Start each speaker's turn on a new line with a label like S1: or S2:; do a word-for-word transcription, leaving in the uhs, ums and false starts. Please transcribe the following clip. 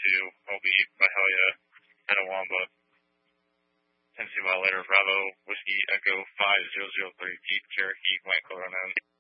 S1: two. Obi, Mahalia, Etowamba. Tennessee Mile Letter, Bravo, Whiskey, Echo, five zero zero three, Jeep, Cherokee, Mike Coronel.